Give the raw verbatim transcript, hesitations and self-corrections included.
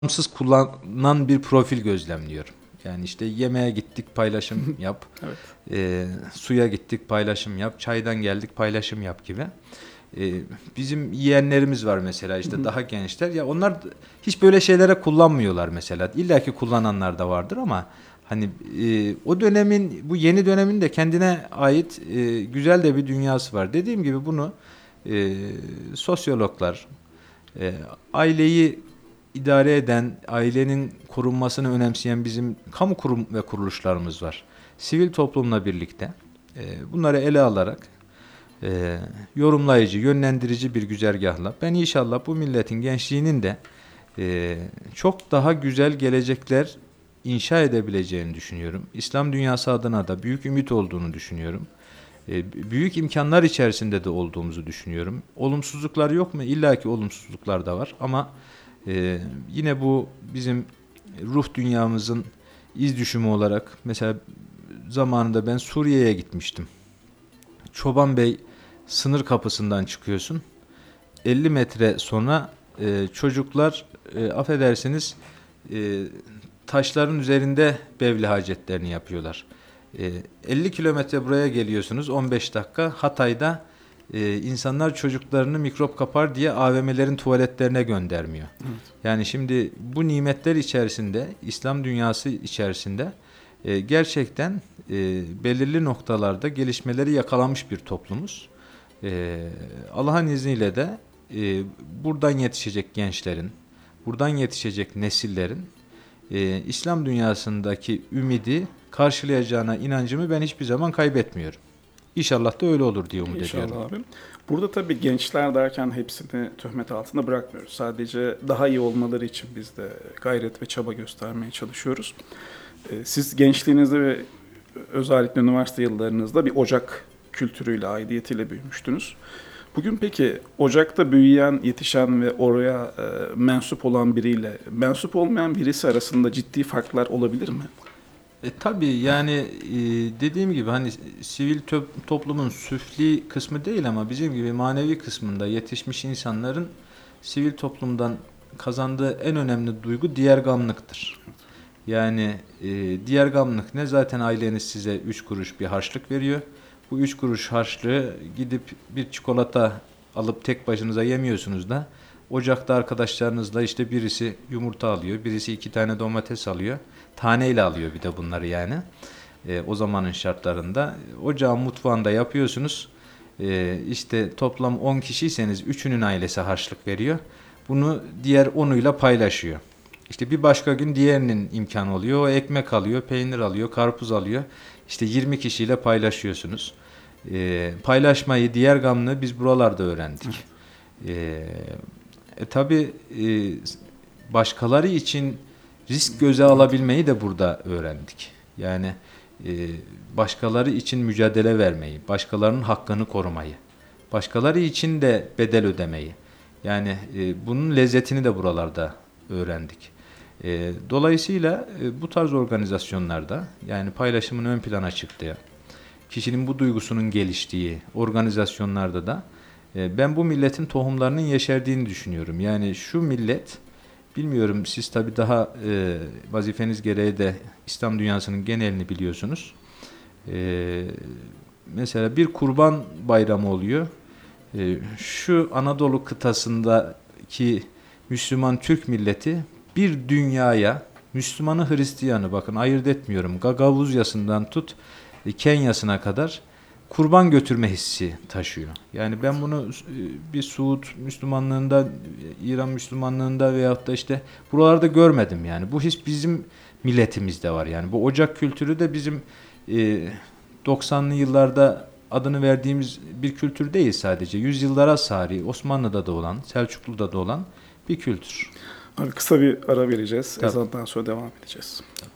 Bağımsız kullanan bir profil gözlemliyorum. Yani işte yemeğe gittik paylaşım yap, Evet. e, suya gittik paylaşım yap, çaydan geldik paylaşım yap gibi. E, bizim yeğenlerimiz var mesela işte daha gençler ya onlar hiç böyle şeylere kullanmıyorlar mesela. İlla ki kullananlar da vardır ama hani e, o dönemin bu yeni dönemin de kendine ait e, güzel de bir dünyası var. Dediğim gibi bunu e, sosyologlar, e, aileyi idare eden, ailenin korunmasını önemseyen bizim kamu kurum ve kuruluşlarımız var. Sivil toplumla birlikte e, bunları ele alarak e, yorumlayıcı, yönlendirici bir güzergahla ben inşallah bu milletin gençliğinin de e, çok daha güzel gelecekler inşa edebileceğini düşünüyorum. İslam dünyası adına da büyük ümit olduğunu düşünüyorum. E, büyük imkanlar içerisinde de olduğumuzu düşünüyorum. Olumsuzluklar yok mu? İlla ki olumsuzluklar da var ama Ee, yine bu bizim ruh dünyamızın iz düşümü olarak mesela zamanında ben Suriye'ye gitmiştim. Çoban Bey sınır kapısından çıkıyorsun. elli metre sonra e, çocuklar e, affedersiniz e, taşların üzerinde bevli hacetlerini yapıyorlar. E, elli kilometre buraya geliyorsunuz on beş dakika Hatay'da e, insanlar çocuklarını mikrop kapar diye A V M'lerin tuvaletlerine göndermiyor. Evet. Yani şimdi bu nimetler içerisinde İslam dünyası içerisinde e, gerçekten e, belirli noktalarda gelişmeleri yakalamış bir toplumuz. E, Allah'ın izniyle de e, buradan yetişecek gençlerin, buradan yetişecek nesillerin e, İslam dünyasındaki ümidi karşılayacağına inancımı ben hiçbir zaman kaybetmiyorum. İnşallah da öyle olur diye umut İnşallah ediyorum. abi. Burada tabii gençler derken hepsini töhmet altında bırakmıyoruz. Sadece daha iyi olmaları için biz de gayret ve çaba göstermeye çalışıyoruz. Ee, Siz gençliğinizde ve özellikle üniversite yıllarınızda bir ocak kültürüyle, aidiyetiyle büyümüştünüz. Bugün peki ocakta büyüyen, yetişen ve oraya e, mensup olan biriyle mensup olmayan birisi arasında ciddi farklar olabilir mi? E, tabii yani e, dediğim gibi hani sivil tö- toplumun süfli kısmı değil ama bizim gibi manevi kısmında yetişmiş insanların sivil toplumdan kazandığı en önemli duygu diğergamlıktır. Yani e, diğergamlık ne? Zaten aileniz size üç kuruş bir harçlık veriyor. Bu üç kuruş harçlığı gidip bir çikolata alıp tek başınıza yemiyorsunuz da ocakta arkadaşlarınızla işte birisi yumurta alıyor, birisi iki tane domates alıyor. Taneyle alıyor bir de bunları yani. E, o zamanın şartlarında. Ocağın mutfağında yapıyorsunuz. E, işte toplam on kişiyseniz üçünün ailesi harçlık veriyor. Bunu diğer onuyla paylaşıyor. İşte bir başka gün diğerinin imkanı oluyor. O ekmek alıyor, peynir alıyor, karpuz alıyor. İşte yirmi kişiyle paylaşıyorsunuz. E, paylaşmayı, diğer gamlığı biz buralarda öğrendik. E, e, tabii e, başkaları için risk göze alabilmeyi de burada öğrendik. Yani e, başkaları için mücadele vermeyi, başkalarının hakkını korumayı, başkaları için de bedel ödemeyi. Yani e, bunun lezzetini de buralarda öğrendik. E, dolayısıyla e, bu tarz organizasyonlarda yani paylaşımın ön plana çıktığı, kişinin bu duygusunun geliştiği organizasyonlarda da e, ben bu milletin tohumlarının yeşerdiğini düşünüyorum. Yani şu millet, bilmiyorum siz tabii daha e, vazifeniz gereği de İslam dünyasının genelini biliyorsunuz. E, mesela bir kurban bayramı oluyor. E, şu Anadolu kıtasındaki Müslüman Türk milleti bir dünyaya Müslümanı Hristiyanı bakın ayırt etmiyorum. Gagavuzyasından tut e, Kenya'sına kadar kurban götürme hissi taşıyor. Yani ben bunu e, bir Suud Müslümanlığında, İran Müslümanlığında veyahut da işte buralarda görmedim yani. Bu his bizim milletimizde var yani. Bu ocak kültürü de bizim e, doksanlı yıllarda adını verdiğimiz bir kültür değil sadece. Yüzyıllara sari, Osmanlı'da da olan, Selçuklu'da da olan bir kültür. Abi kısa bir ara vereceğiz. Tabii. Ezandan sonra devam edeceğiz.